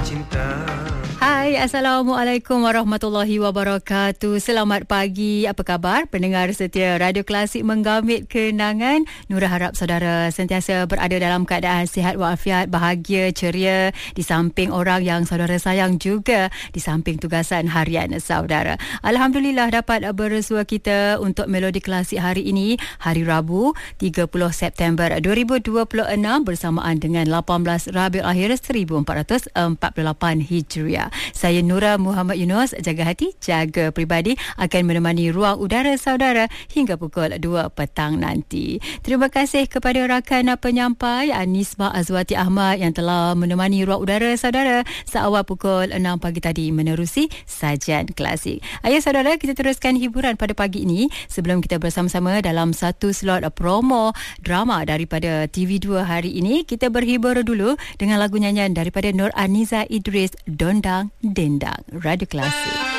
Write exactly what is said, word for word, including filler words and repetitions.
cinta. Hai, Assalamualaikum warahmatullahi wabarakatuh. Selamat pagi, apa khabar pendengar setia Radio Klasik Menggamit Kenangan. Nura harap saudara sentiasa berada dalam keadaan sihat walafiat, bahagia, ceria, di samping orang yang saudara sayang, juga di samping tugasan harian saudara. Alhamdulillah dapat bersua kita untuk Melodi Klasik hari ini, hari Rabu tiga puluh September dua ribu dua puluh enam, bersamaan dengan lapan belas Rabiul Akhir seribu empat ratus empat puluh lapan Hijriah. Saya Nura Muhammad Yunus, jaga hati, jaga peribadi, akan menemani ruang udara saudara hingga pukul dua petang nanti. Terima kasih kepada rakan penyampai Anisbah Azwati Ahmad yang telah menemani ruang udara saudara seawal pukul enam pagi tadi menerusi sajian klasik. Ayah saudara, kita teruskan hiburan pada pagi ini sebelum kita bersama-sama dalam satu slot promo drama daripada T V dua hari ini. Kita berhibur dulu dengan lagu nyanyian daripada Nur Aniza Idris, Dondang Dendang. Radio Klasik.